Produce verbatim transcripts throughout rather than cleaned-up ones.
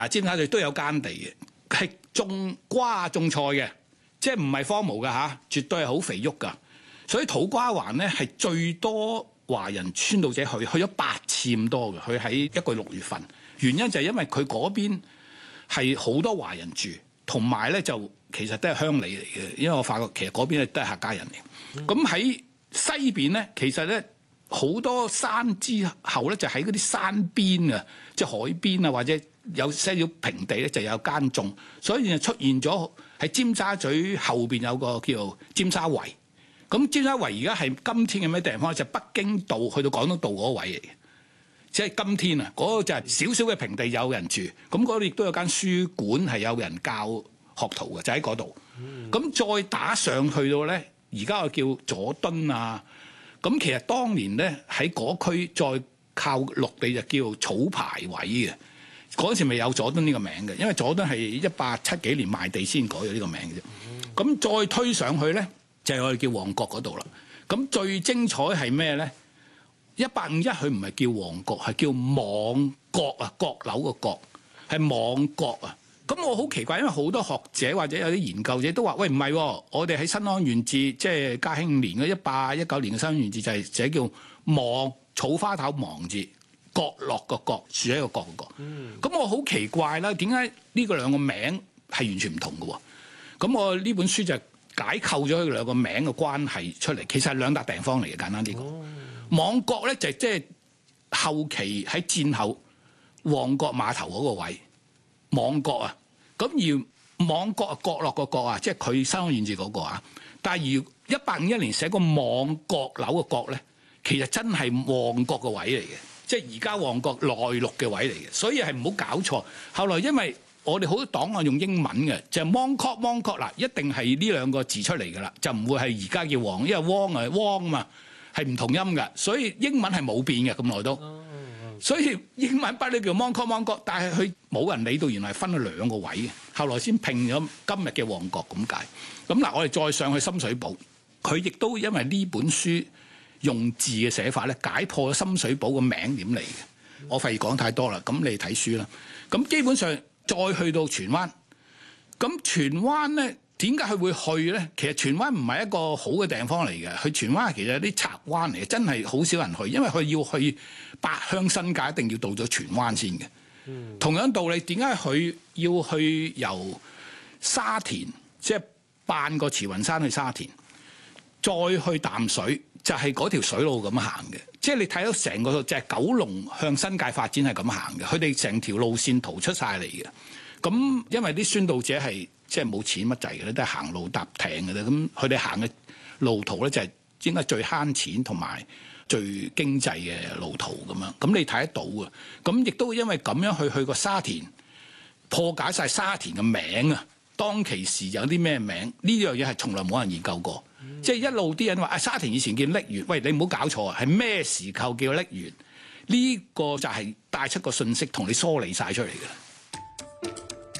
啊，尖沙咀都有耕地嘅，係種瓜種菜嘅，即係唔係荒蕪㗎嚇，絕對係好肥沃㗎。所以土瓜灣咧係最多華人宣道者去，去咗八次咁多嘅。佢喺一個六月份，原因就係因為佢嗰邊係好多華人住，同埋咧就其實都係鄉里嚟嘅。因為我發覺其實嗰邊咧都係客家人嚟。咁喺、嗯、西邊咧，其實咧好多山之後咧就喺嗰啲山邊啊，即係海邊啊，或者有些少平地咧就有耕種，所以就出現咗喺尖沙咀後邊有個叫做尖沙圍。咁尖沙圍而家係今天嘅咩地方？就係、北京道去到廣東道嗰位嚟嘅，即係今天啊，嗰、嗰個就係少少嘅平地有人住，咁嗰度亦都有間書館係有人教學徒嘅，就喺嗰度。咁、嗯、再打上去到咧，而家我叫佐敦啊。咁其實當年咧喺嗰區再靠陸地就叫草牌位嘅，嗰時未有佐敦呢個名嘅，因為佐敦係一八七幾年賣地先改咗呢個名嘅啫。咁、嗯、再推上去咧。就係我哋叫旺角嗰度啦。咁最精彩係咩咧？一八五一佢唔係叫旺角，係叫網角啊，閣樓個閣係網角啊。咁我好奇怪，因為好多學者或者有啲研究者都話：喂，唔係、哦，我哋喺新安縣志，即係嘉慶年嘅一八一九年嘅新安縣志就係寫叫望草花頭望字，角落個角，樹喺個角個角。咁、嗯、我好奇怪啦，點解呢個兩個名係完全唔同嘅喎？咁我呢本書就解構咗佢兩個名嘅關係出嚟，其實係兩笪地方嚟嘅。簡單啲講，哦、網角咧就即、是、係後期喺戰後旺角碼頭嗰個位網角啊。咁而網角啊，角落個角啊，即係佢新安縣志嗰個啊。但係而一八五一年寫個網閣樓嘅角咧，其實真係旺角個位嚟嘅，即係而家旺角內陸嘅位嚟嘅，所以係唔好搞錯。後來因為我哋好多檔案用英文嘅，就係 Mongkok Mongkok 嗱，一定係呢兩個字出嚟㗎啦，就唔會係而家叫旺，因為汪啊汪啊嘛，係唔同音㗎，所以英文係冇變嘅咁耐都。所以英文筆咧叫 Mongkok Mongkok，但係佢冇人理到原來係分咗兩個位嘅，後來先拼咗今日嘅旺角咁解。咁嗱，我哋再上去深水埗，佢亦都因為呢本書用字嘅寫法咧，解破咗深水埗個名點嚟嘅。我費事講太多啦，咁你睇書啦。咁基本上。再去到荃灣，咁荃灣咧點解佢會去咧？其實荃灣唔係一個好嘅地方嚟嘅，去荃灣其實係啲賊灣嚟嘅，真係好少人去，因為佢要去八鄉新界，一定要到咗荃灣先嘅。嗯、同樣道理，點解佢要去由沙田，即係扮個慈雲山去沙田，再去淡水，就係嗰條水路咁行嘅。即係你睇到成個就係九龍向新界發展係咁行嘅，佢哋成條路線圖出晒嚟嘅。咁因為啲宣道者係即係冇錢乜滯嘅咧，都係行路搭艇嘅咧。咁佢哋行嘅路途咧就係應該最慳錢同埋最經濟嘅路途咁樣。咁你睇得到嘅。咁亦都因為咁樣去去個沙田，破解晒沙田嘅名啊！當其時有啲咩名？呢樣嘢係從來冇人研究過。即係一路啲人話啊，沙田以前叫瀝源，喂，你唔好搞錯啊，係咩時候叫瀝源？呢、這個就係帶出個信息，同你梳理晒出嚟嘅。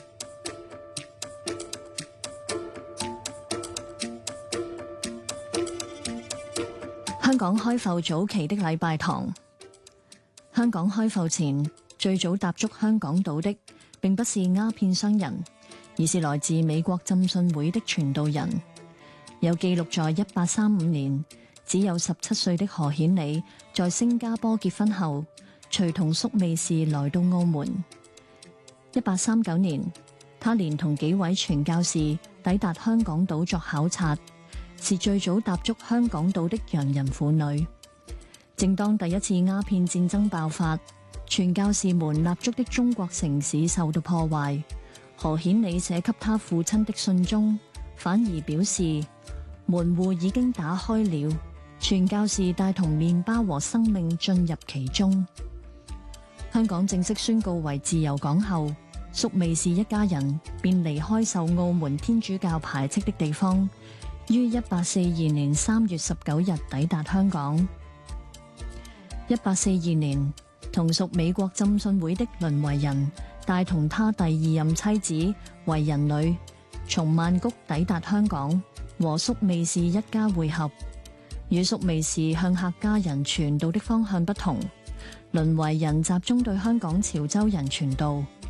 香港開埠早期的禮拜堂。香港開埠前最早踏足香港島的，並不是鴉片商人，而是來自美國浸信會的傳道人。有記錄在一八三五年，只有十七歲的何顯理在新加坡結婚後，隨同蘇美士來到澳門。一八三九年，他連同幾位傳教士抵達香港島作考察，是最早踏足香港島的洋人婦女。正當第一次鴉片戰爭爆發，傳教士們立足的中國城市受到破壞，何顯理寫給他父親的信中，反而表示門戶已經打開了，傳教士帶同麵包和生命進入其中。香港正式宣告為自由港後，蘇美士一家人便離開受澳門天主教排斥的地方，於一八四二年三月十九日抵達香港。一八四二年，同屬美國浸信會的倫維仁帶同他第二任妻子維仁女從曼谷抵達香港，和蘇美士一家會合。與蘇美士向客家人傳道的方向不同，倫維仁集中對香港潮州人傳道。